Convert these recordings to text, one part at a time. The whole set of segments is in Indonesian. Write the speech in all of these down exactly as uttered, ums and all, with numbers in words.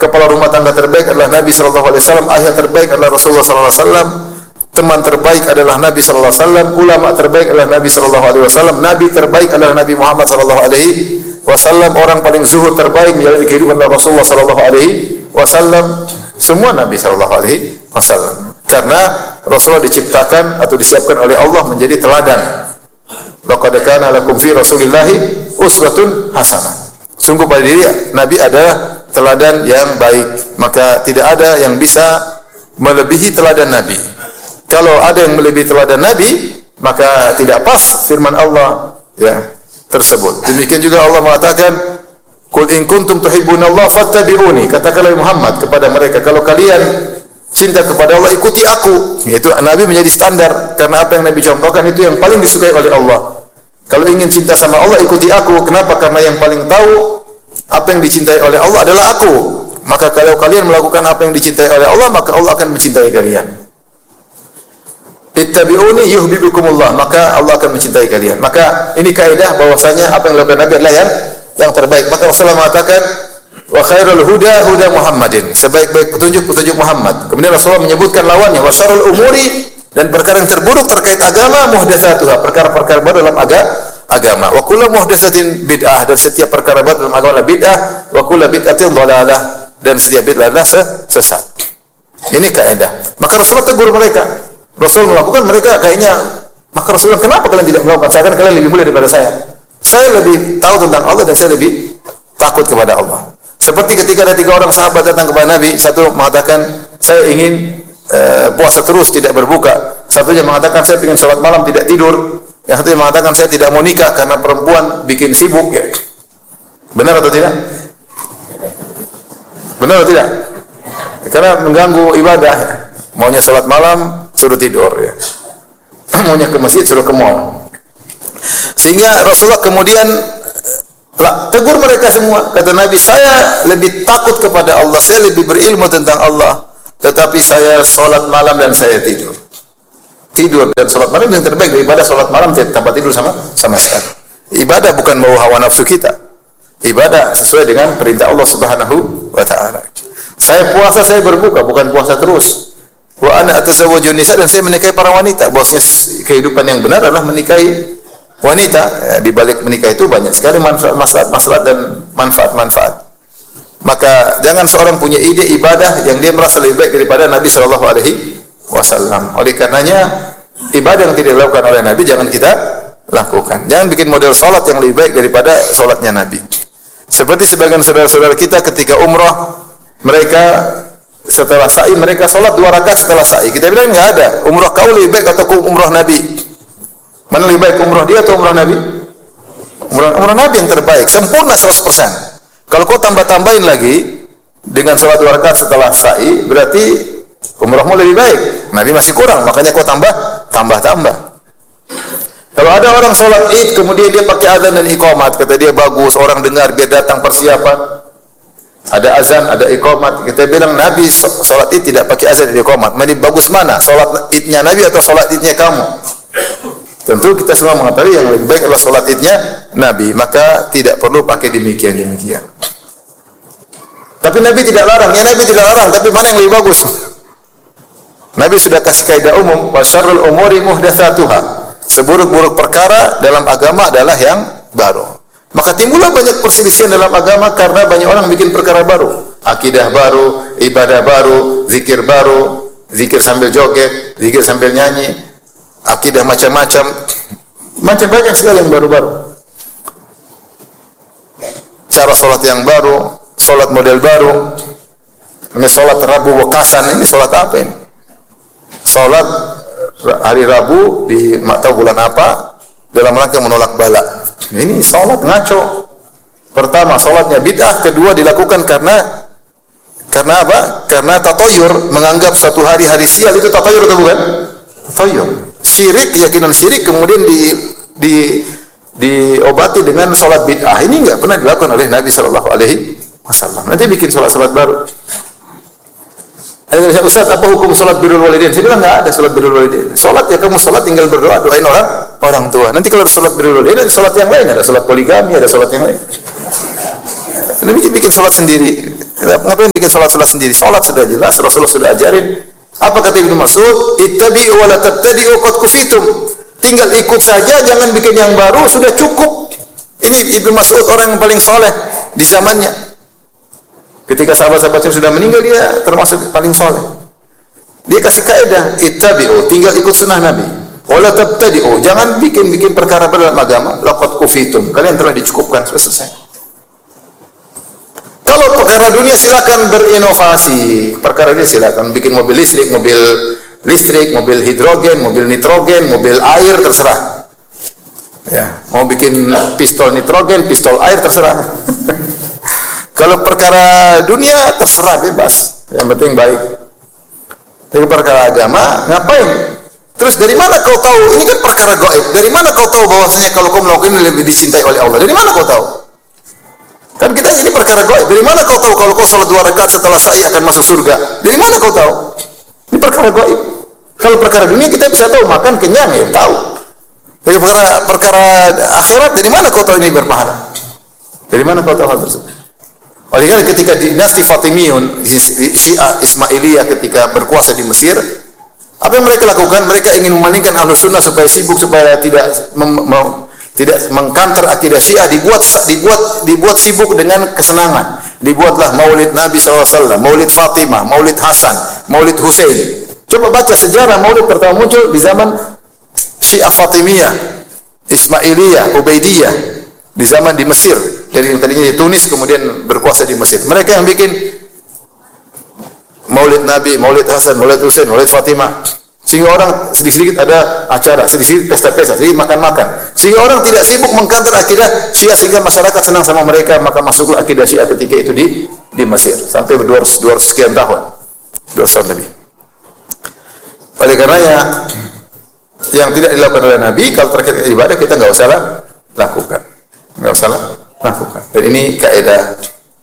kepala rumah tangga terbaik adalah Nabi sallallahu alaihi wasallam, ayah terbaik adalah Rasulullah sallallahu alaihi wasallam, teman terbaik adalah Nabi sallallahu alaihi wasallam, ulama terbaik adalah Nabi sallallahu alaihi wasallam, nabi terbaik adalah Nabi Muhammad sallallahu alaihi wasallam, orang paling zuhud terbaik menjalani kehidupan Rasulullah sallallahu alaihi wasallam, semua Nabi sallallahu alaihi wasallam. Karena Rasulullah diciptakan atau disiapkan oleh Allah menjadi teladan. Laqad kana lakum fi Rasulillahi uswatun hasanah. Sungguh pada diri Nabi adalah teladan yang baik, maka tidak ada yang bisa melebihi teladan Nabi. Kalau ada yang melebihi teladan Nabi, maka tidak pas firman Allah ya tersebut. Demikian juga Allah mengatakan, "Qul in kuntum tuhibbunallaha fattabi'uni." Katakanlah Muhammad kepada mereka, kalau kalian cinta kepada Allah, ikuti aku. Itu Nabi menjadi standar, karena apa yang Nabi contohkan itu yang paling disukai oleh Allah. Kalau ingin cinta sama Allah, ikuti aku. Kenapa? Karena yang paling tahu apa yang dicintai oleh Allah adalah aku. Maka kalau kalian melakukan apa yang dicintai oleh Allah, maka Allah akan mencintai kalian. Ittabi'uni yuhibbukumullah, maka Allah akan mencintai kalian. Maka ini kaidah bahwasanya apa yang dilakukan Nabi adalah yang yang terbaik. Maka Rasulullah mengatakan, wa khairul huda huda Muhammadin, sebaik-baik petunjuk petunjuk Muhammad. Kemudian Rasulullah menyebutkan lawannya, wa syarrul umuri, dan perkara yang terburuk terkait agama, muhdatsatuha, perkara-perkara baru dalam aga, agama. Wa kullu muhdatsatin bid'ah, dan setiap perkara baru dalam agama adalah bid'ah, wa kullu bid'atin dhalalah, dan setiap bid'ah adalah sesat. Ini kaidah. Maka Rasulullah tegur mereka. Rasul melakukan, mereka kayaknya, maka Rasulullah, kenapa kalian tidak melakukan? Saya kan kalian lebih mulia daripada saya. Saya lebih tahu tentang Allah dan saya lebih takut kepada Allah. Seperti ketika ada tiga orang sahabat datang kepada Nabi, satu mengatakan saya ingin uh, puasa terus tidak berbuka, satunya mengatakan saya ingin sholat malam tidak tidur, yang satunya mengatakan saya tidak mau nikah karena perempuan bikin sibuk. Ya. Benar atau tidak? Benar atau tidak? Karena mengganggu ibadah. Ya. Maunya sholat malam suruh tidur, ya. Maunya ke masjid suruh ke mall. Sehingga Rasulullah kemudian lah, tegur mereka semua. Kata Nabi, saya lebih takut kepada Allah, saya lebih berilmu tentang Allah, tetapi saya sholat malam dan saya tidur. Tidur dan sholat malam yang terbaik daripada sholat malam tanpa tidur sama sama sekali. Ibadah bukan mau hawa nafsu kita. Ibadah sesuai dengan perintah Allah Subhanahu wa taala. Saya puasa, saya berbuka, bukan puasa terus. Wa ana atazawwaju nisa, dan saya menikahi para wanita. Bosnya kehidupan yang benar adalah menikahi wanita. Ya, di balik menikah itu banyak sekali maslahat-maslahat dan manfaat-manfaat. Maka jangan seorang punya ide ibadah yang dia merasa lebih baik daripada Nabi sallallahu alaihi wasallam. Oleh karenanya ibadah yang tidak dilakukan oleh Nabi jangan kita lakukan. Jangan bikin model salat yang lebih baik daripada salatnya Nabi. Seperti sebagian saudara-saudara kita ketika umrah, mereka setelah sa'i mereka salat dua rakaat setelah sa'i. Kita bilang enggak ada. Umrah kau lebih baik atau umrah Nabi? Mana lebih baik, umrah dia atau umrah Nabi? Umrah, umrah Nabi yang terbaik, sempurna seratus persen. Kalau kau tambah-tambahin lagi dengan salat dua rakaat setelah sa'i, berarti umrahmu lebih baik. Nabi masih kurang, makanya kau tambah, tambah-tambah. Kalau ada orang salat Id kemudian dia pakai azan dan iqamat, kata dia bagus, orang dengar, biar datang persiapan. Ada azan, ada iqamat. Kita bilang Nabi salat Id tidak pakai azan dan iqamat. Jadi bagus mana? Salat Idnya Nabi atau salat Idnya kamu? Tentu kita semua mengetahui yang lebih baik adalah salat Idnya Nabi, maka tidak perlu pakai demikian-demikian. Tapi Nabi tidak larang, ya Nabi tidak larang, tapi mana yang lebih bagus? Nabi sudah kasih kaidah umum, wa syarrul umuri muhdatsatuha. Seburuk-buruk perkara dalam agama adalah yang baru. Maka timbullah banyak perselisihan dalam agama karena banyak orang bikin perkara baru, akidah baru, ibadah baru, zikir baru, zikir sambil joget, zikir sambil nyanyi, akidah macam-macam, macam banyak sekali yang baru-baru. Cara sholat yang baru, sholat model baru, ini sholat Rabu wekasan, ini sholat apa ini? Sholat hari Rabu di tahu bulan apa dalam rangka menolak bala. Ini sholat ngaco. Pertama, sholatnya bid'ah. Kedua, dilakukan karena karena apa? Karena tatoyur, menganggap satu hari hari sial itu tatoyur atau bukan? Tatoyur. Syirik, keyakinan syirik kemudian di di diobati dengan sholat bid'ah. Ini enggak pernah dilakukan oleh Nabi sallallahu alaihi wasallam. Nanti bikin sholat-sholat baru. Ada Ustaz, apa hukum sholat birrul walidain? Saya bilang enggak ada sholat birrul walidain. Sholat ya kamu sholat tinggal berdoa, doain orang orang tua. Nanti kalau ada sholat birrul walidain, ada sholat yang lain, ada sholat poligami, ada sholat yang lain. Nabi bikin sholat sendiri. Ngapain bikin sholat-sholat sendiri? Sholat sudah jelas, Rasulullah sudah ajarin. Apa kata Ibnu Mas'ud? Ittabi'u wa la tabtadi'u qad kufitum. Tinggal ikut saja, jangan bikin yang baru, sudah cukup. Ini Ibnu Mas'ud orang yang paling soleh di zamannya. Ketika sahabat-sahabatnya sudah meninggal, dia termasuk paling soleh. Dia kasih kaidah, ittabi'u, tinggal ikut sunnah Nabi. Wa la tabtadi'u, jangan bikin-bikin perkara dalam agama. Laqad kufitum, kalian telah dicukupkan, sudah selesai. Kalau perkara dunia silakan berinovasi. Perkara dunia silakan bikin mobil listrik, mobil listrik, mobil hidrogen, mobil nitrogen, mobil air, terserah. Ya, mau bikin pistol nitrogen, pistol air, terserah. Kalau perkara dunia terserah, bebas. Yang penting baik. Tapi perkara agama ngapain? Terus dari mana kau tahu? Ini kan perkara gaib. Dari mana kau tahu bahwasanya kalau kau melakukan ini lebih dicintai oleh Allah? Dari mana kau tahu? Kan kita ini perkara gaib. Dari mana kau tahu kalau kau salat dua rakaat setelah sa'i akan masuk surga? Dari mana kau tahu? Ini perkara gaib. Kalau perkara dunia kita bisa tahu, makan kenyang ya tahu. Dari perkara perkara akhirat, dari mana kau tahu ini berpahala? Dari mana kau tahu hal tersebut? Oleh karena ketika dinasti Fatimiyun, Syiah Ismailiyah ketika berkuasa di Mesir, apa yang mereka lakukan? Mereka ingin memalingkan Ahlus Sunnah supaya sibuk, supaya tidak mem, mem, tidak mengkanter akidah Syiah, dibuat dibuat dibuat sibuk dengan kesenangan. Dibuatlah Maulid Nabi shallallahu alaihi wasallam, Maulid Fatimah, Maulid Hasan, Maulid Husain. Coba baca sejarah Maulid pertama muncul di zaman Syiah Fatimiyah, Ismailiyah, Ubaidiyah, di zaman di Mesir. Jadi yang tadinya di Tunis kemudian berkuasa di Mesir. Mereka yang bikin Maulid Nabi, Maulid Hasan, Maulid Husain, Maulid Fatimah. Sehingga orang sedikit-sedikit ada acara, sedikit-sedikit pesta-pesta, sedikit makan-makan. Sehingga orang tidak sibuk mengkantor akidah Syiah, sehingga masyarakat senang sama mereka, maka masuklah akidah Syiah ketika itu di di Mesir sampai berdua ratus sekian tahun. dua ratus tahun lebih. Oleh karenanya yang tidak dilakukan oleh Nabi kalau terkait ibadah kita enggak usah lakukan. Enggak usah lakukan. Dan ini kaidah.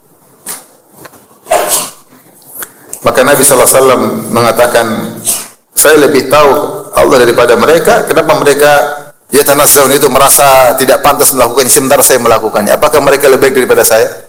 Maka Nabi sallallahu alaihi wasallam mengatakan, saya lebih tahu Allah daripada mereka. Kenapa mereka ya tanazzahun itu merasa tidak pantas melakukannya sementara saya melakukannya? Apakah mereka lebih baik daripada saya?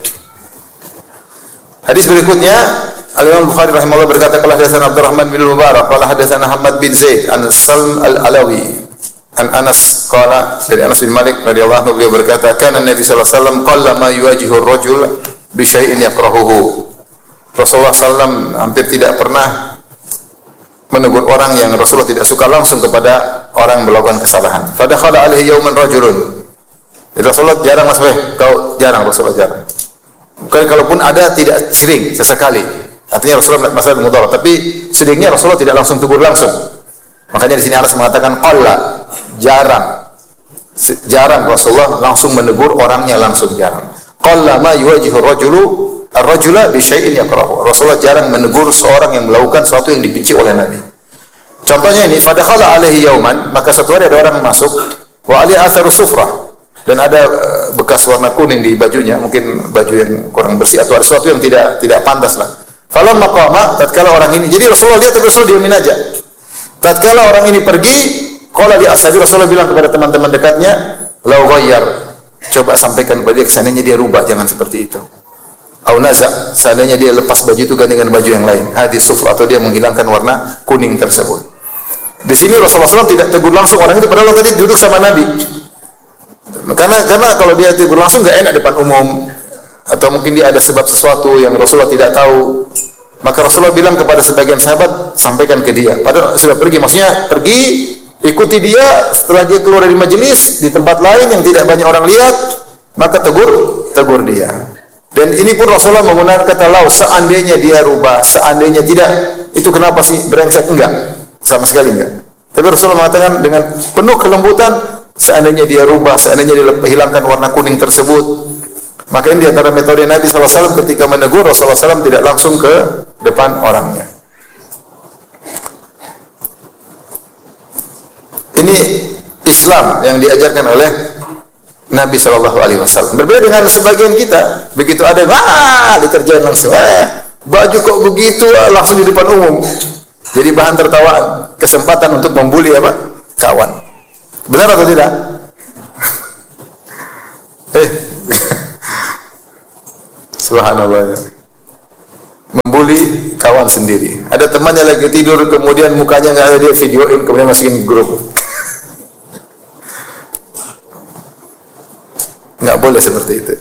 Hadis berikutnya, Al-Imam Bukhari rahimahullah berkata, qala hadatsana Abdurrahman bin Mubarak, qala hadatsana Muhammad bin Zaid an Salm al-Alawi an Anas qala, dari Anas bin Malik radhiyallahu anhu beliau berkata, kana Nabi sallallahu alaihi wasallam qalla ma yuwajihu ar-rajul bi syai'in yakrahuhu. Rasulullah sallallahu alaihi wasallam hampir tidak pernah menegur orang yang Rasulullah tidak suka langsung kepada orang yang melakukan kesalahan. Fadakhala alaihi yawman rajulun. Rasulullah jarang masuk, kau jarang Rasulullah jarang. Bukan kalaupun ada tidak sering, sesekali. Artinya Rasulullah tidak masalah mudarat, tapi seringnya Rasulullah tidak langsung tegur langsung. Makanya di sini Anas mengatakan qalla, jarang. Jarang Rasulullah langsung menegur orangnya langsung, jarang. Qalla ma yuwajihu rajulu ar-rajula bi syai'in yakrahu. Rasulullah jarang menegur seorang yang melakukan sesuatu yang dibenci oleh Nabi. Contohnya ini, fadakhala alaihi yauman, maka satu hari ada orang masuk, wa ali atharu sufrah, dan ada uh, bekas warna kuning di bajunya, mungkin baju yang kurang bersih atau ada sesuatu yang tidak tidak pantas lah. Falamma qama, tatkala orang ini, jadi Rasulullah lihat Rasul diamin aja. Tatkala orang ini pergi, qala li ashabi, Rasulullah bilang kepada teman-teman dekatnya, lau ghayyar, coba sampaikan kepada dia, kesananya dia rubah, jangan seperti itu. Au naza, seandainya dia lepas baju itu ganti dengan baju yang lain. Hadis sufra, atau dia menghilangkan warna kuning tersebut. Di sini Rasulullah shallallahu alaihi wasallam tidak tegur langsung orang itu, padahal tadi duduk sama Nabi. Karena karena kalau dia tegur langsung nggak enak depan umum, atau mungkin dia ada sebab sesuatu yang Rasulullah tidak tahu. Maka Rasulullah bilang kepada sebagian sahabat, sampaikan ke dia. Padahal sudah pergi, maksudnya pergi, ikuti dia. Setelah dia keluar dari majelis di tempat lain yang tidak banyak orang lihat, maka tegur tegur dia. Dan ini pun Rasulullah menggunakan kata lau, seandainya dia rubah, seandainya tidak, itu kenapa sih brengsek? Enggak, sama sekali enggak. Tapi Rasulullah mengatakan dengan penuh kelembutan, seandainya dia rubah, seandainya dia hilangkan warna kuning tersebut. Maka ini di antara metode Nabi sallallahu alaihi wasallam ketika menegur, Rasulullah sallallahu alaihi wasallam tidak langsung ke depan orangnya. Ini Islam yang diajarkan oleh Nabi shallallahu alaihi wasallam. Berbeda dengan sebagian kita, begitu ada wah dikerjain langsung, eh, baju kok begitu, langsung di depan umum. Jadi bahan tertawaan, kesempatan untuk membuli apa? Kawan. Benar atau tidak? Subhanallah. Membuli kawan sendiri. Ada temannya lagi tidur, kemudian mukanya nggak ada, dia videoin, kemudian masukin grup. Nggak boleh seperti itu.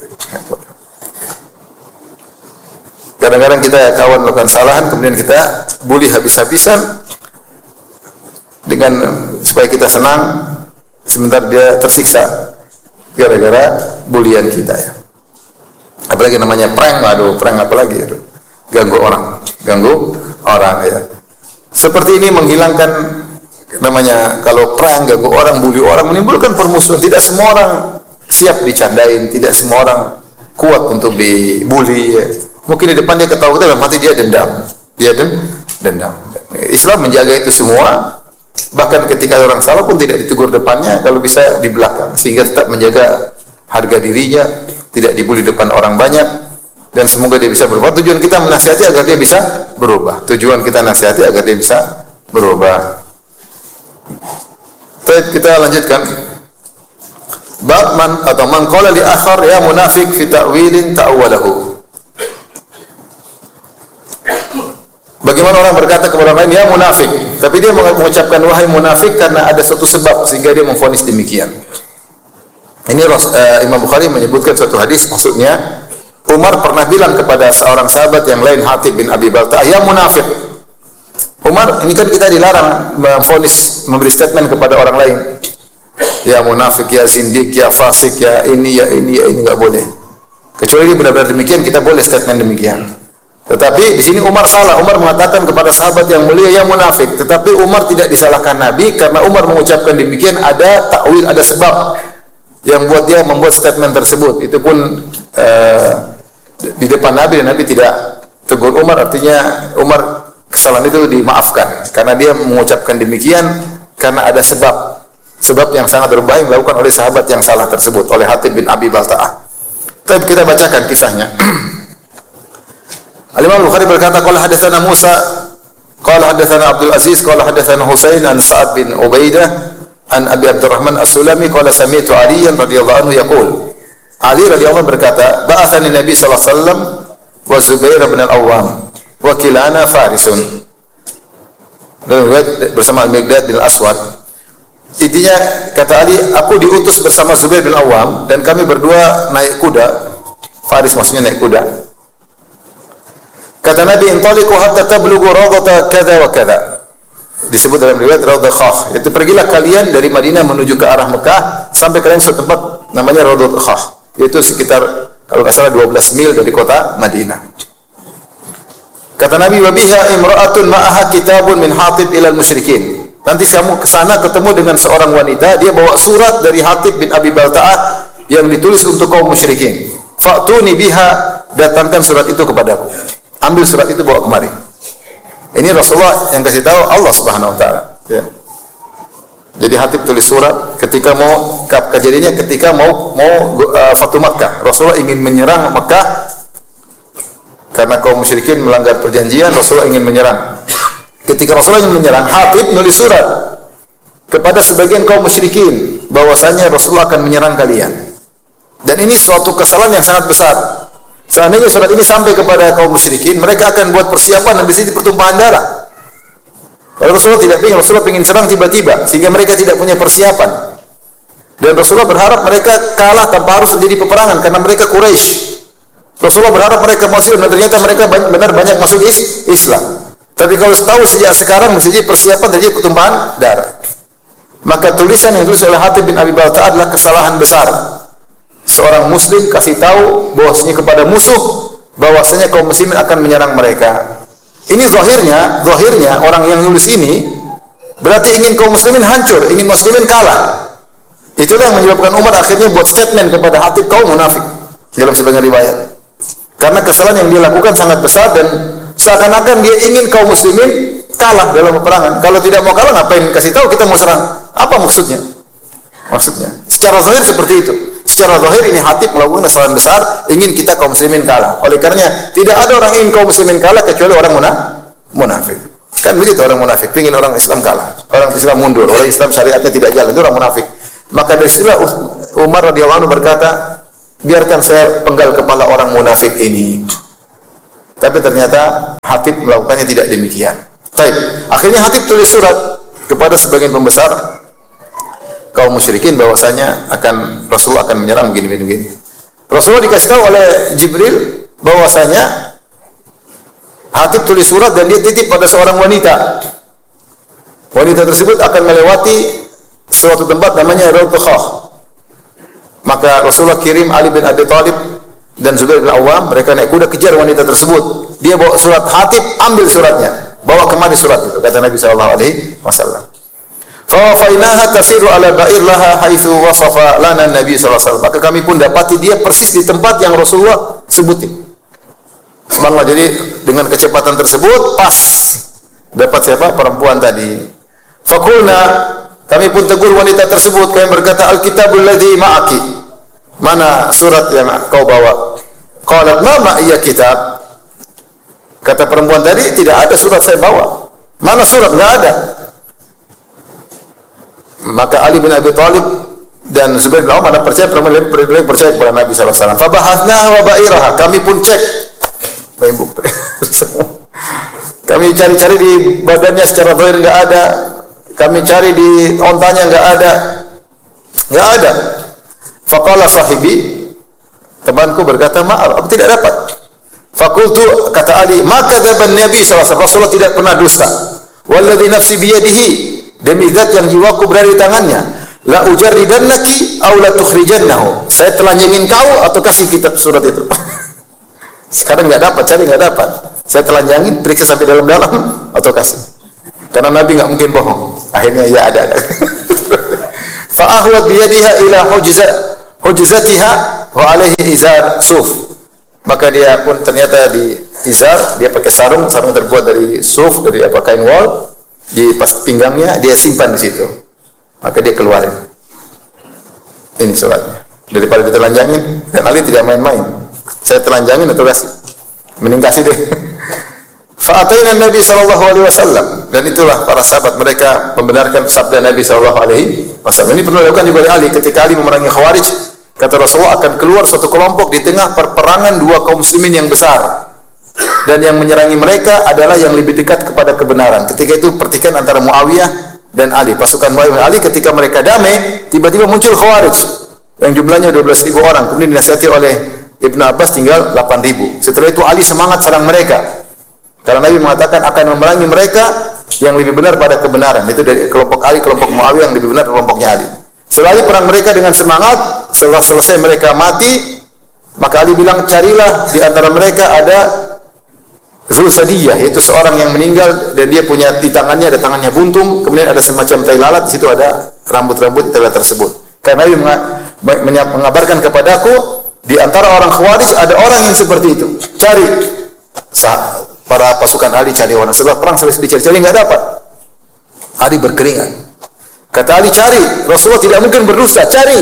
Kadang-kadang kita kawan melakukan kesalahan, kemudian kita bully habis-habisan dengan supaya kita senang, sebentar dia tersiksa gara-gara bulian kita ya. Apalagi namanya prank, aduh prank apalagi itu. Ganggu orang, ganggu orang ya. Seperti ini menghilangkan namanya kalau prank, ganggu orang, bully orang, menimbulkan permusuhan. Tidak semua orang siap dicandain, tidak semua orang kuat untuk dibully ya. Mungkin di depan dia ketawa, dalam hati dia dendam, dia dendam. Islam menjaga itu semua. Bahkan ketika orang salah pun tidak ditegur depannya, kalau bisa di belakang, sehingga tetap menjaga harga dirinya, tidak dibully depan orang banyak, dan semoga dia bisa berubah. Tujuan kita menasihati agar dia bisa berubah. Tujuan kita nasihati agar dia bisa berubah. Baik, kita lanjutkan. Bab man atau man qala li akhar ya munafiq fi ta'wilin ta'awwalahu. Bagaimana orang berkata kepada orang lain ya munafik, tapi dia mengucapkan wahai munafik karena ada suatu sebab sehingga dia memvonis demikian. Ini uh, Imam Bukhari menyebutkan suatu hadis, maksudnya Umar pernah bilang kepada seorang sahabat yang lain, Hatib bin Abi Balta'ah, ya munafik. Umar, ini kan kita dilarang memvonis, memberi statement kepada orang lain. Ya munafik, ya zindik, ya fasik, ya ini, ya ini, ya ini, enggak boleh. Kecuali dia benar-benar demikian, kita boleh statement demikian. Tetapi di sini Umar salah. Umar mengatakan kepada sahabat yang mulia yang munafik. Tetapi Umar tidak disalahkan Nabi karena Umar mengucapkan demikian ada takwil, ada sebab yang buat dia membuat statement tersebut. Itu pun uh, di depan Nabi, dan Nabi tidak tegur Umar. Artinya Umar kesalahan itu dimaafkan karena dia mengucapkan demikian karena ada sebab. Sebab yang sangat berbahaya dilakukan oleh sahabat yang salah tersebut, oleh Hatib bin Abi Balta'ah. Tapi kita bacakan kisahnya. Al-Imam Bukhari berkata, qala hadatsana Musa, qala hadatsana Abdul Aziz, qala hadatsana Husain an Sa'ad bin Ubaidah an Abi Abdurrahman As-Sulami qala sami'tu Ali radhiyallahu anhu yaqul. Ali radhiyallahu anhu berkata, ba'athani Nabi sallallahu alaihi wasallam wa Zubair bin Al-Awwam wa kilana farisun. Bersama Al-Miqdad bin Al-Aswad. Intinya kata Ali, aku diutus bersama Zubair bin Al-Awwam dan kami berdua naik kuda. Faris maksudnya naik kuda. Kata Nabi, intaliqu hatta tablughu rawdata kadza wa kadza. Disebut dalam riwayat Raudhah Khah. Itu pergilah kalian dari Madinah menuju ke arah Mekah sampai kalian suatu tempat namanya Raudhah Khah. Itu sekitar kalau enggak salah dua belas mil dari kota Madinah. Kata Nabi, wa biha imra'atun ma'aha kitabun min Hatib ilal musyrikin. Nanti kamu ke sana ketemu dengan seorang wanita, dia bawa surat dari Hatib bin Abi Balta'ah yang ditulis untuk kaum musyrikin. Fa'tuni biha, datangkan surat itu kepadaku. Ambil surat itu bawa kemari. Ini Rasulullah yang kasih tahu Allah Subhanahu wa taala, ya. Jadi Hatib tulis surat ketika mau kejadiannya ketika mau mau uh, Fatu Makkah. Rasulullah ingin menyerang Makkah karena kaum musyrikin melanggar perjanjian, Rasulullah ingin menyerang. Ketika Rasulullah ingin menyerang, Hatib nulis surat kepada sebagian kaum musyrikin bahwasanya Rasulullah akan menyerang kalian. Dan ini suatu kesalahan yang sangat besar. Seandainya surat ini sampai kepada kaum musyrikin, mereka akan buat persiapan dan di sini pertumpahan darah. Kalau Rasulullah tidak ingin, Rasulullah ingin serang tiba-tiba sehingga mereka tidak punya persiapan. Dan Rasulullah berharap mereka kalah tanpa harus terjadi peperangan karena mereka Quraisy. Rasulullah berharap mereka masuk dan ternyata mereka benar banyak masuk Islam. Tapi kalau tahu sejak sekarang mesti persiapan terjadi pertumpahan darah. Maka tulisan yang ditulis oleh Hatib bin Abi Balta'ah adalah kesalahan besar. Seorang muslim kasih tahu bahwasanya kepada musuh bahwasanya kaum muslimin akan menyerang mereka. Ini zahirnya, zahirnya orang yang nulis ini berarti ingin kaum muslimin hancur, ingin muslimin kalah. Itulah yang menyebabkan Umar akhirnya buat statement kepada Hatib, kau munafik, dalam sebagian riwayat. Karena kesalahan yang dia lakukan sangat besar dan seakan-akan dia ingin kaum muslimin kalah dalam peperangan. Kalau tidak mau kalah ngapain kasih tahu kita mau serang? Apa maksudnya? Maksudnya secara zahir seperti itu. Secara zahir ini Hatib melakukan kesalahan besar, ingin kita kaum muslimin kalah. Oleh karenanya tidak ada orang ingin kaum muslimin kalah kecuali orang munafik. Kan begitu orang munafik, ingin orang Islam kalah, orang Islam mundur, orang Islam syariatnya tidak jalan, itu orang munafik. Maka dari situlah Umar radhiyallahu anhu berkata, biarkan saya penggal kepala orang munafik ini. Tapi ternyata Hatib melakukannya tidak demikian. Baik, akhirnya Hatib tulis surat kepada sebagian pembesar kaum musyrikin bahwasanya akan Rasulullah akan menyerang begini-begini. Rasulullah dikasih tahu oleh Jibril bahwasanya Hatib tulis surat dan dia titip pada seorang wanita. Wanita tersebut akan melewati suatu tempat namanya Rawdhah. Maka Rasulullah kirim Ali bin Abi Thalib dan Zubair bin Awam, mereka naik kuda kejar wanita tersebut. Dia bawa surat Hatib, ambil suratnya, bawa kemari surat itu, kata Nabi sallallahu alaihi wasallam. Fa wafainaha tasiru ala ba'ir laha haitsu wasafa lana Nabi sallallahu alaihi wasallam. Maka kami pun dapati dia persis di tempat yang Rasulullah sebutin. Subhanallah, jadi dengan kecepatan tersebut pas dapat siapa? Perempuan tadi. Fakulna, kami pun tegur wanita tersebut, kami berkata, Alkitabul ladzi ma'aki. Mana surat yang kau bawa? Qalat ma ma'iyya kitab. Kata perempuan tadi, tidak ada surat saya bawa. Mana surat? Enggak ada. Maka Ali bin Abi Thalib dan Zubair bin Awam ada percaya, perempuan lain percaya kepada Nabi sallallahu alaihi wasallam. Fa bahathnaha wa ba'iraha. Kami pun cek. Kami cari-cari di badannya secara zahir enggak ada. Kami cari di ontanya enggak ada. Enggak ada. Faqala sahibi, temanku berkata, maaf, aku tidak dapat. Fakultu, kata Ali, maka kadzdzaba Nabi sallallahu alaihi wasallam, Rasulullah tidak pernah dusta. Walladzi nafsi biyadihi, demi zat yang jiwaku berada di tangannya, la ujarridannaki aw la tukhrijannahu. Saya telanjangin kau atau kasih kitab surat itu. Sekarang enggak dapat, cari enggak dapat. Saya telanjangin, periksa sampai dalam-dalam atau kasih. Karena Nabi enggak mungkin bohong. Akhirnya ya ada. Fa ahwat biyadiha ila hujza hujzatiha wa alaihi izar suf. Maka dia pun ternyata di izar, dia pakai sarung, sarung terbuat dari suf, dari apa kain wol, di pas pinggangnya dia simpan di situ. Maka dia keluarin. Ini suratnya. Daripada ditelanjangin, dan Ali tidak main-main. Saya telanjangin atau kasih. Mending kasih deh. Fa'ataina Nabi sallallahu alaihi wasallam, dan itulah para sahabat mereka membenarkan sabda Nabi sallallahu alaihi wasallam. Ini pernah dilakukan juga oleh Ali ketika Ali memerangi Khawarij. Kata Rasulullah, akan keluar suatu kelompok di tengah perperangan dua kaum muslimin yang besar, dan yang menyerangi mereka adalah yang lebih dekat kepada kebenaran. Ketika itu pertikaian antara Muawiyah dan Ali. Pasukan Muawiyah dan Ali ketika mereka damai, tiba-tiba muncul Khawarij yang jumlahnya dua belas ribu orang. Kemudian dinasihati oleh Ibnu Abbas tinggal delapan ribu. Setelah itu Ali semangat serang mereka. Karena Nabi mengatakan akan memerangi mereka yang lebih benar pada kebenaran. Itu dari kelompok Ali, kelompok Muawiyah yang lebih benar kelompoknya Ali. Setelah perang mereka dengan semangat, setelah selesai mereka mati, maka Ali bilang, carilah di antara mereka ada Zulsadiyah, yaitu seorang yang meninggal dan dia punya di tangannya ada tangannya buntung, kemudian ada semacam tai lalat, di situ ada rambut-rambut tai lalat tersebut. Karena Nabi mengabarkan kepadaku, di antara orang Khawarij ada orang yang seperti itu. Cari. Para pasukan Ali cari orang. Setelah perang selesai dicari-cari enggak dapat. Ali berkeringat. Kata Ali, cari. Rasulullah tidak mungkin berdusta, cari.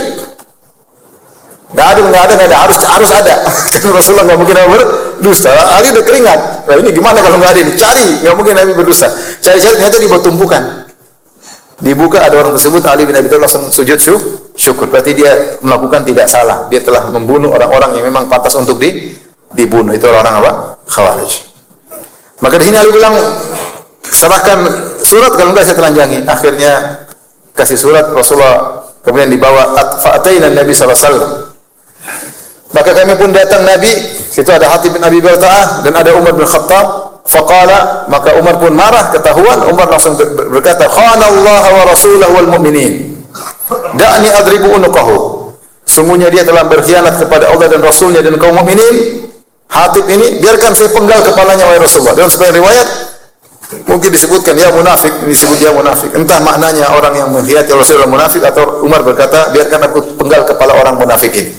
Enggak ada, enggak ada, enggak ada, harus harus ada. Karena Rasulullah enggak mungkin berdusta. Ali berkeringat. Nah, ini gimana kalau enggak ada ini? Cari, enggak mungkin Nabi berdusta. Cari-cari ternyata dibuat tumpukan. Dibuka ada orang tersebut, Ali bin Abi Thalib langsung sujud syukur. Berarti dia melakukan tidak salah. Dia telah membunuh orang-orang yang memang pantas untuk di, dibunuh. Itu orang apa? Khawarij. Maka di sini Ali bilang, serahkan surat, kalau enggak saya telanjangi. Akhirnya kasih surat Rasulullah, kemudian dibawa fa'ataina Nabi sallallahu alaihi wasallam. Maka kami pun datang Nabi, situ ada Hatib bin Abi Balta'ah dan ada Umar bin Khattab. Faqala, maka Umar pun marah, ketahuan. Umar langsung berkata, khana Allah wa rasulahu wal mu'minin, da'ni adribu unuqahu. Sungguhnya dia telah berkhianat kepada Allah dan Rasulnya dan kaum mukminin. Hatib ini, biarkan saya penggal kepalanya wahai Rasulullah. Dalam sebagian riwayat mungkin disebutkan ya munafik, disebut dia munafik. Entah maknanya orang yang mengkhianati Rasulullah munafik, atau Umar berkata, biarkan aku penggal kepala orang munafik ini.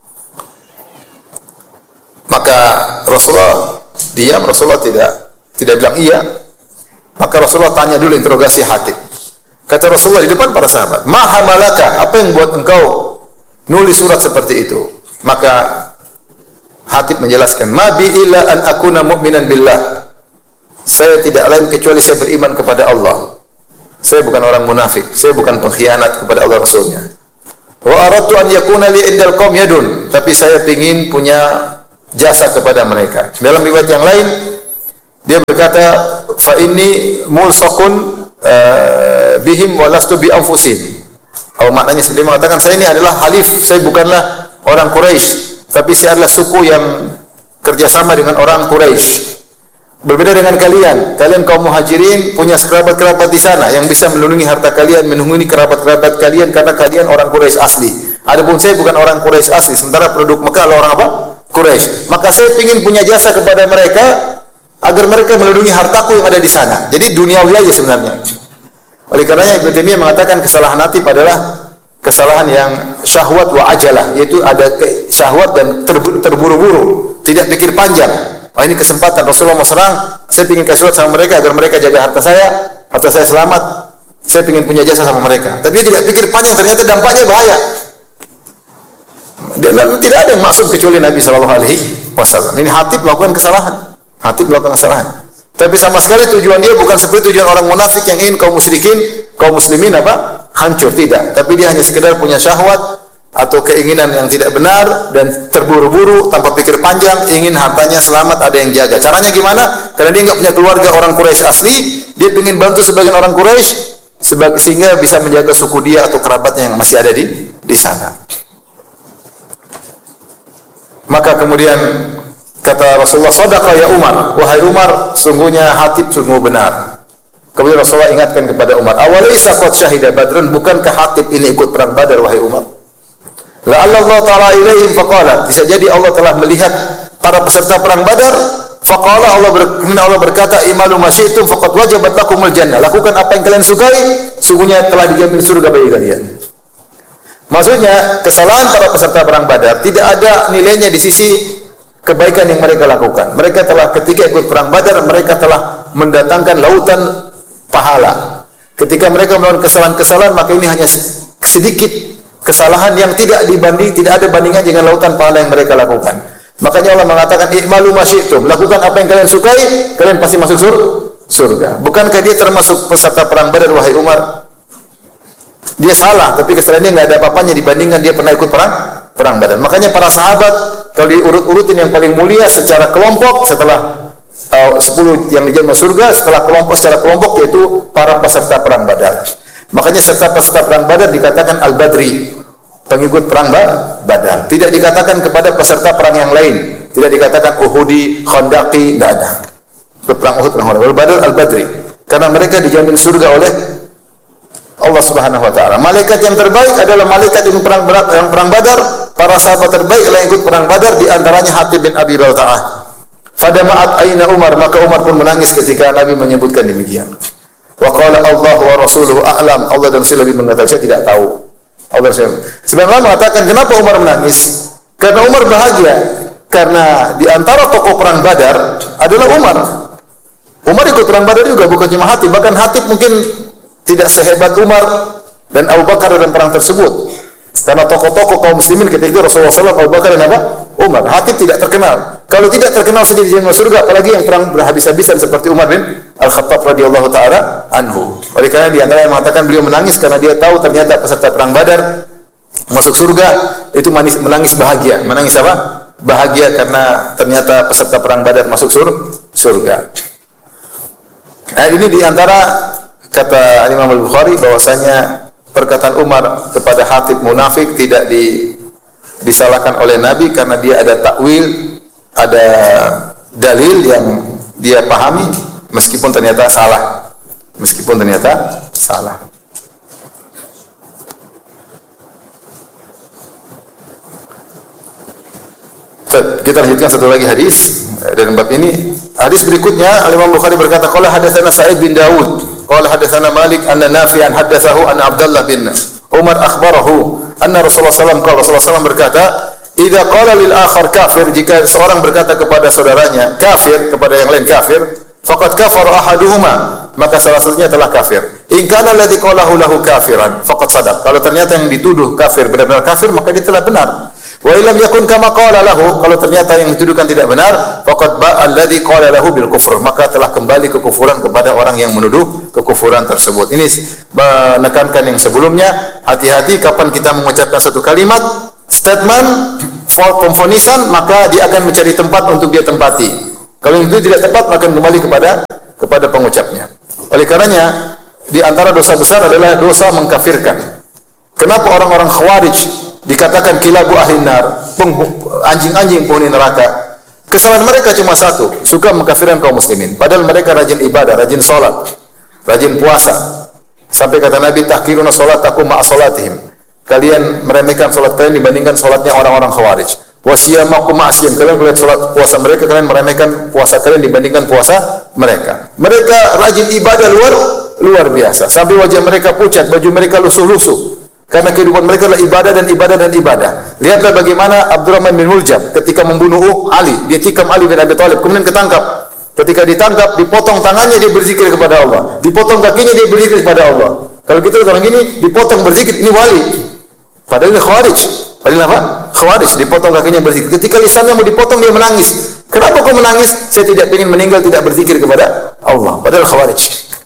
Maka Rasulullah diam, Rasulullah tidak tidak bilang iya. Maka Rasulullah tanya dulu, interogasi Hatib. Kata Rasulullah di depan para sahabat, ma hamalaka, apa yang buat engkau nulis surat seperti itu? Maka Hatib menjelaskan, ma bi illa an akuna mu'minan billah. Saya tidak lain kecuali saya beriman kepada Allah. Saya bukan orang munafik, saya bukan pengkhianat kepada Allah Rasulnya. Wa aradtu an yakuna li indal qaum yadun, tapi saya ingin punya jasa kepada mereka. Dalam riwayat yang lain dia berkata, fa inni mulsaqun uh, bihim wa lastu bi anfusihim. Atau maknanya dia mengatakan, saya ini adalah halif, saya bukanlah orang Quraisy, tapi saya adalah suku yang kerjasama dengan orang Quraisy. Berbeda dengan kalian, kalian kaum muhajirin punya kerabat-kerabat di sana yang bisa melindungi harta kalian, melindungi kerabat-kerabat kalian karena kalian orang Quraisy asli. Adapun saya bukan orang Quraisy asli, sementara penduduk Mekah adalah orang apa? Quraisy. Maka saya ingin punya jasa kepada mereka agar mereka melindungi hartaku yang ada di sana. Jadi duniawi aja sebenarnya. Oleh karenanya Ibnu Taimiyah mengatakan kesalahan hati adalah kesalahan yang syahwat wa ajalah, yaitu ada syahwat dan terburu-buru, tidak pikir panjang. Oh, ini kesempatan Rasulullah mau serang, saya ingin kasih sama mereka agar mereka jaga harta saya, harta saya selamat. Saya ingin punya jasa sama mereka. Tapi dia tidak pikir panjang, ternyata dampaknya bahaya. Dan tidak ada yang maksud kecuali Nabi Shallallahu Alaihi Wasallam. Ini hati melakukan kesalahan, hati melakukan kesalahan. Tapi sama sekali tujuan dia bukan seperti tujuan orang munafik yang ingin kaum musyrikin, kaum muslimin apa? Hancur, tidak. Tapi dia hanya sekedar punya syahwat atau keinginan yang tidak benar dan terburu-buru tanpa pikir panjang, ingin hartanya selamat, ada yang jaga. Caranya gimana? Karena dia enggak punya keluarga orang Quraisy asli, dia ingin bantu sebagian orang Quraisy sehingga bisa menjaga suku dia atau kerabatnya yang masih ada di di sana. Maka kemudian kata Rasulullah, "Shadaqa ya Umar, wahai Umar, sungguhnya Hatib sungguh benar." Kemudian Rasulullah ingatkan kepada Umar, "Awalaysa qad syahida Badrun, bukankah Hatib ini ikut perang Badar wahai Umar?" La'alla Allah ta'ala ilaihim faqala, bisa jadi Allah telah melihat para peserta perang Badar, faqala, Allah ber, Allah berkata, "Imalu ma syi'tum faqad wajabat lakumul jannah." Lakukan apa yang kalian sukai, sungguhnya telah dijamin surga bagi kalian. Maksudnya, kesalahan para peserta perang Badar tidak ada nilainya di sisi kebaikan yang mereka lakukan. Mereka telah ketika ikut perang Badar, mereka telah mendatangkan lautan pahala. Ketika mereka melakukan kesalahan-kesalahan, maka ini hanya sedikit kesalahan yang tidak dibanding, tidak ada bandingan dengan lautan pahala yang mereka lakukan. Makanya Allah mengatakan, "I'malu ma syi'tum." Lakukan apa yang kalian sukai, kalian pasti masuk sur surga. Bukankah dia termasuk peserta perang Badar wahai Umar? Dia salah, tapi kesalahan dia enggak ada apa-apanya dibandingkan dia pernah ikut perang perang Badar. Makanya para sahabat kalau diurut-urutin yang paling mulia secara kelompok setelah uh, sepuluh yang dijamin surga, setelah kelompok secara kelompok yaitu para peserta perang Badar. Makanya serta peserta perang Badar dikatakan Al-Badri, pengikut perang Badar. Tidak dikatakan kepada peserta perang yang lain. Tidak dikatakan Uhudi, Khandaqi, tidak ada. Perang Uhud, perang Badar, Al-Badri. Karena mereka dijamin surga oleh Allah Subhanahu wa taala. Malaikat yang terbaik adalah malaikat yang perang yang perang Badar. Para sahabat terbaik adalah yang ikut perang Badar, di antaranya Hatib bin Abi Balta'ah. Fadama'at aina Umar, maka Umar pun menangis ketika Nabi menyebutkan demikian. Wa qala Allah wa rasuluhu a'lam, Allah dan Rasul lebih mengetahui, saya tidak tahu. Allah sebenarnya mengatakan kenapa Umar menangis? Karena Umar bahagia karena di antara tokoh perang Badar adalah Umar. Umar ikut perang Badar juga, bukan cuma Hatib, bahkan Hatib mungkin tidak sehebat Umar dan Abu Bakar dalam perang tersebut. Karena tokoh-tokoh kaum muslimin ketika itu Rasulullah shallallahu alaihi wasallam, Abu Bakar dan apa? Umar. Hatib tidak terkenal. Kalau tidak terkenal saja di jalan surga, apalagi yang perang berhabis-habisan seperti Umar bin Al-Khattab radhiyallahu taala anhu. Oleh karena di antara yang mengatakan beliau menangis karena dia tahu ternyata peserta perang Badar masuk surga, itu menangis bahagia. Menangis apa? Bahagia karena ternyata peserta perang Badar masuk sur surga. Nah, ini di antara kata Imam Al-Bukhari bahwasanya perkataan Umar kepada Hatib munafik tidak di, disalahkan oleh Nabi karena dia ada takwil, ada dalil yang dia pahami meskipun ternyata salah. Meskipun ternyata salah. Kita lanjutkan satu lagi hadis dari bab ini. Hadis berikutnya Imam Bukhari berkata, qala hadatsana Sa'id bin Daud, qala hadatsana Malik anna Nafi'an haddatsahu anna Abdullah bin Umar akhbarahu anna Rasulullah sallallahu alaihi wasallam qala Rasulullah sallallahu alaihi wasallam berkata, "Idza qala lil akhar kafir," jika seorang berkata kepada saudaranya kafir, kepada yang lain kafir, faqad kafara ahaduhuma, maka salah satunya telah kafir. In kana alladhi qalahu lahu kafiran faqad sadaq. Kalau ternyata yang dituduh kafir benar-benar kafir, maka dia telah benar. Wa illam yakun kama qala lahu, kalau ternyata yang dituduhkan tidak benar, faqad ba'a alladhi qala lahu bil kufr, maka telah kembali kekufuran kepada orang yang menuduh kekufuran tersebut. Ini menekankan yang sebelumnya, hati-hati kapan kita mengucapkan satu kalimat, statement, pemfonisan, maka dia akan mencari tempat untuk dia tempati. Kalau itu tidak tepat, maka kembali kepada kepada pengucapnya. Oleh karenanya, di antara dosa besar adalah dosa mengkafirkan. Kenapa orang-orang Khawarij dikatakan kilabu ahli nar, anjing-anjing penghuni neraka? Kesalahan mereka cuma satu, suka mengkafirkan kaum muslimin. Padahal mereka rajin ibadah, rajin salat, rajin puasa. Sampai kata Nabi, tahqiruna salatakum ma'a salatihim. Kalian meremehkan salat kalian dibandingkan salatnya orang-orang Khawarij. Wa siyamakum ma'a siyam. Kalian melihat salat puasa mereka, kalian meremehkan puasa kalian dibandingkan puasa mereka. Mereka rajin ibadah luar luar biasa. Sampai wajah mereka pucat, baju mereka lusuh-lusuh. Karena kehidupan mereka adalah ibadah dan ibadah dan ibadah. Lihatlah bagaimana Abdurrahman bin Muljam ketika membunuh Ali, dia tikam Ali bin Abi Thalib, kemudian ketangkap. Ketika ditangkap, dipotong tangannya, dia berzikir kepada Allah. Dipotong kakinya, dia berzikir kepada Allah. Kalau kita orang ini dipotong berzikir, ini wali. Padahal ini Khawarij. Padahal apa? Khawarij, dipotong kakinya berzikir. Ketika lisannya mau dipotong, dia menangis. Kenapa kau menangis? Saya tidak ingin meninggal tidak berzikir kepada Allah. Padahal Khawarij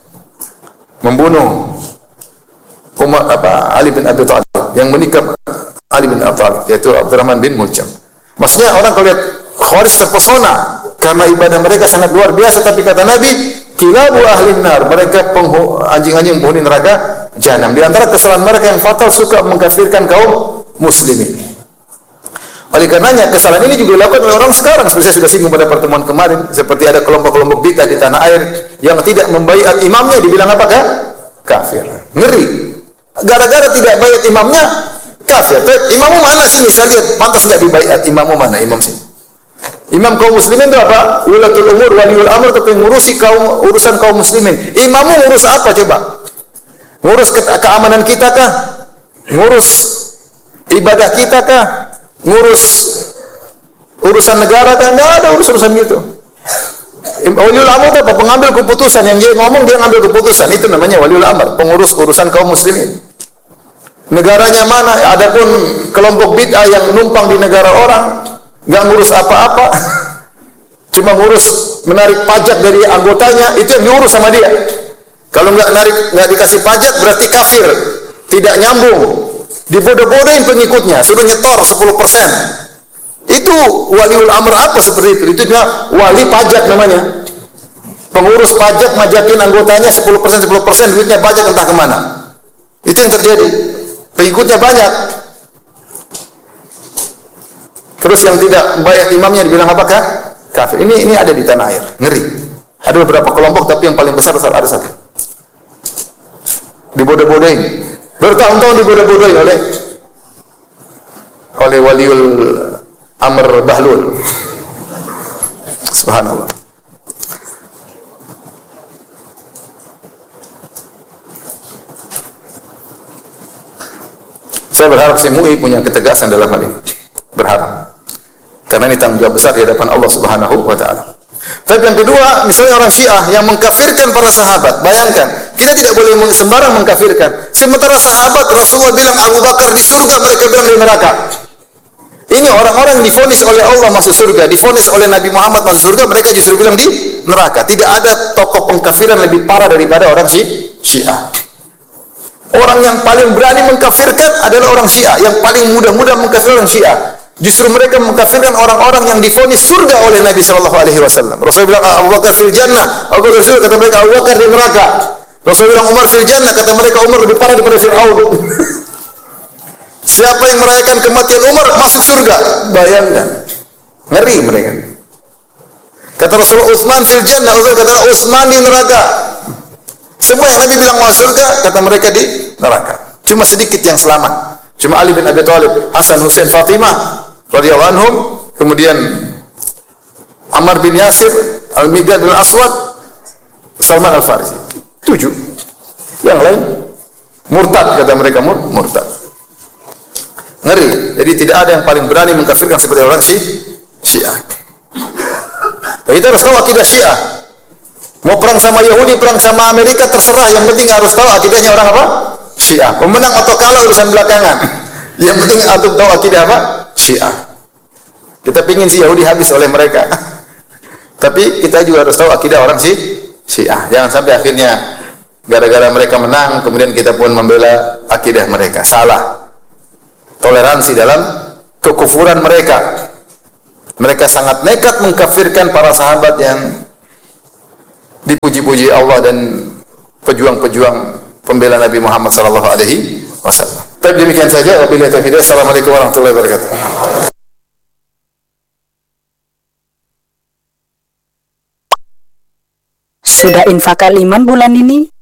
membunuh Umar apa Ali bin Abi Thalib, yang menikam Ali bin Abi Thalib, yaitu Abdurrahman bin Muljam. Maksudnya orang kalau lihat Khawarij terpesona karena ibadah mereka sangat luar biasa, tapi kata Nabi, kilabu ahli nar, mereka anjing-anjing penghuni neraka jahanam. Di antara kesalahan mereka yang fatal, suka mengkafirkan kaum muslimin. Oleh karenanya kesalahan ini juga dilakukan oleh orang sekarang. Seperti saya sudah singgung pada pertemuan kemarin, seperti ada kelompok-kelompok bid'ah di tanah air yang tidak membaiat imamnya, dibilang apakah? Kafir. Ngeri. Gara-gara tidak baiat imamnya, kafir. Imammu mana sini? Saya lihat pantas enggak dibaiat. Imammu mana? Imam sini. Imam kaum muslimin itu apa? Ulatul umur, waliul amr, itu mengurusi kaum urusan kaum muslimin. Imammu ngurus apa coba? Ngurus ke keamanan kita kah? Ngurus ibadah kita kah? Ngurus urusan negara kah? Enggak ada urusan-urusan gitu. Waliul amr itu apa? Pengambil keputusan. Yang dia ngomong, dia ngambil keputusan. Itu namanya waliul amr, pengurus urusan kaum muslimin. Negaranya mana? Adapun kelompok bid'ah yang numpang di negara orang, nggak ngurus apa-apa, cuma ngurus menarik pajak dari anggotanya, itu yang diurus sama dia. Kalau nggak narik, nggak dikasih pajak, berarti kafir, tidak nyambung. Dibodoh-bodohin pengikutnya, suruh nyetor sepuluh persen. Itu waliul amr apa seperti itu? Itu juga wali pajak namanya. Pengurus pajak majakin anggotanya sepuluh persen, sepuluh persen, duitnya pajak entah kemana. Itu yang terjadi. Pengikutnya banyak. Terus yang tidak bayar imamnya dibilang apakah? Kafir. Ini ini ada di tanah air. Ngeri. Ada beberapa kelompok, tapi yang paling besar ada satu. Dibodoh-bodohin. Bertahun-tahun dibodoh-bodohin oleh oleh waliul amr Bahlul. Subhanallah. Saya berharap si M U I punya ketegasan dalam hal ini. Berharap. Karena ini tanggung jawab besar di hadapan Allah Subhanahu wa taala. Tapi yang kedua, misalnya orang Syiah yang mengkafirkan para sahabat. Bayangkan, kita tidak boleh sembarang mengkafirkan. Sementara sahabat Rasulullah bilang Abu Bakar di surga, mereka bilang di neraka. Ini orang-orang divonis oleh Allah masuk surga, divonis oleh Nabi Muhammad masuk surga, mereka justru bilang di neraka. Tidak ada tokoh pengkafiran lebih parah daripada orang Syiah. Orang yang paling berani mengkafirkan adalah orang Syiah, yang paling mudah-mudah mengkafirkan orang Syiah. Justru mereka mengkafirkan orang-orang yang divonis surga oleh Nabi sallallahu alaihi wasallam. Rasul bilang Abu Bakar fil jannah, Abu Bakar surga, kata mereka Abu Bakar di neraka. Rasul bilang Umar fil jannah, kata mereka Umar lebih parah daripada Fir'aun. Siapa yang merayakan kematian Umar masuk surga. Bayangkan. Ngeri mereka. Kata Rasul Utsman fil jannah, Rasul kata Utsman di neraka. Semua yang Nabi bilang masuk surga, kata mereka di neraka. Cuma sedikit yang selamat. Cuma Ali bin Abi Thalib, Hasan, Husain, Fatimah radhiyallahu anhum, kemudian Ammar bin Yasir, Al-Miqdad bin Aswad, Salman Al-Farisi. Tujuh. Yang lain murtad, kata mereka mur murtad. Ngeri. Jadi tidak ada yang paling berani mengkafirkan seperti orang Syiah. Kita harus tahu akidah Syiah. Mau perang sama Yahudi, perang sama Amerika, terserah. Yang penting harus tahu akidahnya orang apa? Syiah. Pemenang atau kalah urusan belakangan. Yang penting antum tahu akidah apa? Syiah. Syiah. Kita pingin si Yahudi habis oleh mereka. Tapi kita juga harus tahu akidah orang si Syiah. Jangan sampai akhirnya gara-gara mereka menang, kemudian kita pun membela akidah mereka. Salah. Toleransi dalam kekufuran mereka. Mereka sangat nekat mengkafirkan para sahabat yang dipuji-puji Allah dan pejuang-pejuang pembela Nabi Muhammad sallallahu alaihi wasallam. Tapi demikian saja. Wabillahi taufiq. Assalamualaikum warahmatullahi wabarakatuh. Sudah infak iman bulan ini?